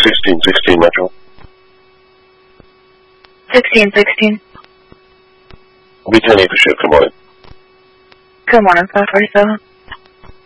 1616 Metro. 1616. B10 for sure, good morning. Good morning, 547.